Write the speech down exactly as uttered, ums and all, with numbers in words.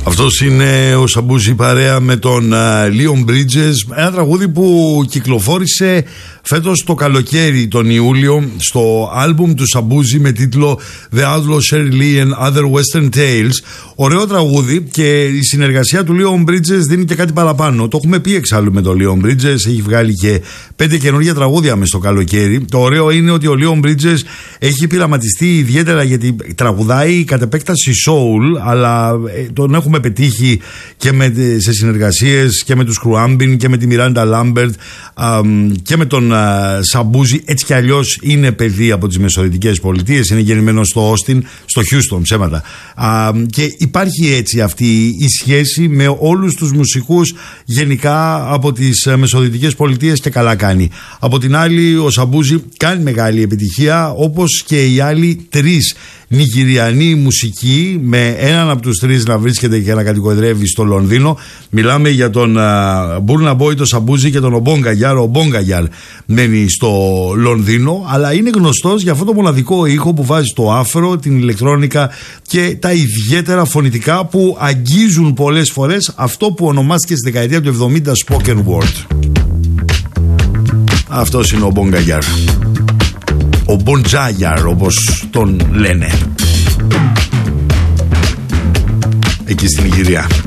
Αυτός είναι ο Σαμπούζη παρέα με τον Leon Bridges, ένα τραγούδι που κυκλοφόρησε φέτος το καλοκαίρι, τον Ιούλιο, στο άλμπουμ του Σαμπούζη με τίτλο The Outlaw Sherry Lee and Other Western Tales. Ωραίο τραγούδι, και η συνεργασία του Leon Bridges δίνει και κάτι παραπάνω. Το έχουμε πει εξάλλου με τον Leon Bridges, έχει βγάλει και πέντε καινούργια τραγούδια μες στο καλοκαίρι. Το ωραίο είναι ότι ο Leon Bridges έχει πειραματιστεί ιδιαίτερα, γιατί τραγουδάει κατ' επέκταση soul, αλλά τον έχουμε πετύχει και με, σε συνεργασίες και με τους Cruambin και με τη Miranda Lambert και με τον Σαμπούζη. Έτσι κι αλλιώς είναι παιδί από τις Μεσοδυτικές Πολιτείες, είναι γεννημένο στο Όστιν, στο Χιούστον, ψέματα. Και υπάρχει έτσι αυτή η σχέση με όλους τους μουσικούς γενικά από τις Μεσοδυτικές Πολιτείες, και καλά κάνει. Από την άλλη, ο Σαμπούζη κάνει μεγάλη επιτυχία, όπως και οι άλλοι τρεις Νιγηριανοί μουσικοί, με έναν από τους τρεις να βρίσκεται και να κατοικοδρεύει στο Λονδίνο. Μιλάμε για τον Μπουρνα Μπόι, τον Σαμπούζη και τον Ομπόγκα Γιάρ. Ο Ομπόγκα Γιάρ μένει στο Λονδίνο, αλλά είναι γνωστός για αυτό το μοναδικό ήχο που βάζει το άφρο, την ηλεκτρόνικα και τα ιδιαίτερα φωνητικά που αγγίζουν πολλές φορές αυτό που ονομάστηκε στη δεκαετία του εβδομήντα spoken word. Αυτός είναι ο Ομπόγκα Γιάρ, ο Μποντζάγιαρ όπως τον λένε εκεί στην Ιγυρία.